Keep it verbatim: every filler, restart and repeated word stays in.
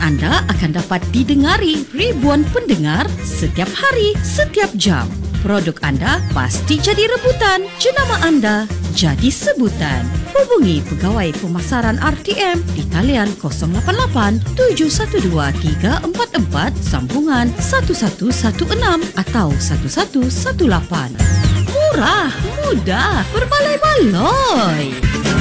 anda akan dapat didengari ribuan pendengar setiap hari, setiap jam. Produk anda pasti jadi rebutan, jenama anda jadi sebutan. Hubungi Pegawai Pemasaran R T M di talian kosong lapan lapan tujuh satu dua tiga empat empat sambungan satu satu satu enam atau satu satu satu lapan. Murah, mudah, berbaloi-baloi.